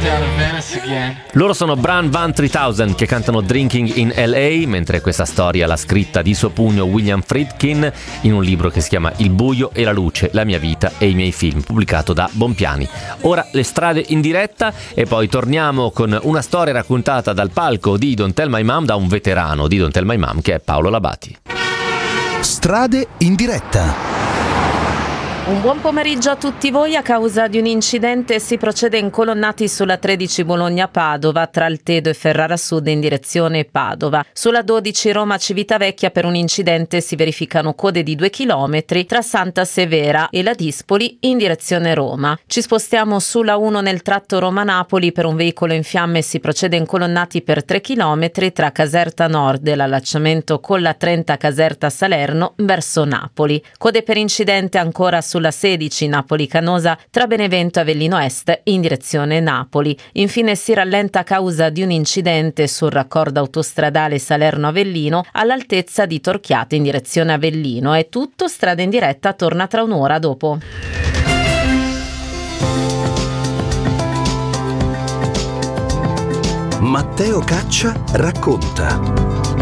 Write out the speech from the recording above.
Loro sono Brand Van 3000 che cantano Drinking in LA, mentre questa storia l'ha scritta di suo pugno William Friedkin in un libro che si chiama Il buio e la luce, la mia vita e i miei film, pubblicato da Bonpiani. Ora le strade in diretta e poi torniamo con una storia raccontata dal palco di Don't Tell My Mom da un veterano di Don't Tell My Mom che è Paolo Labati. Strade in diretta. Un buon pomeriggio a tutti voi. A causa di un incidente si procede incolonnati sulla 13 Bologna-Padova tra Altedo e Ferrara Sud in direzione Padova. Sulla 12 Roma-Civitavecchia per un incidente si verificano code di 2 chilometri tra Santa Severa e la Dispoli in direzione Roma. Ci spostiamo sulla 1 nel tratto Roma-Napoli per un veicolo in fiamme si procede incolonnati per 3 chilometri tra Caserta Nord e l'allacciamento con la 30 Caserta Salerno verso Napoli. Code per incidente ancora sulla 16 Napoli-Canosa tra Benevento e Avellino Est in direzione Napoli. Infine si rallenta a causa di un incidente sul raccordo autostradale Salerno-Avellino all'altezza di Torchiate in direzione Avellino. È tutto, strada in diretta torna tra un'ora dopo. Matteo Caccia racconta.